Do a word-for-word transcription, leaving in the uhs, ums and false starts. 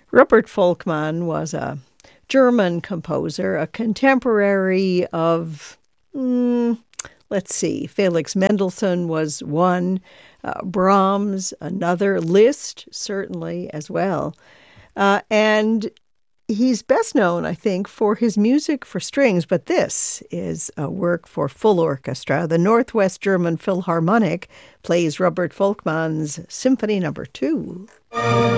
Rupert Folkmann was a German composer, a contemporary of, mm, let's see, Felix Mendelssohn was one, uh, Brahms another, Liszt certainly as well. Uh, and he's best known, I think, for his music for strings, but this is a work for full orchestra. The Northwest German Philharmonic plays Rupert Folkmann's Symphony Number Two.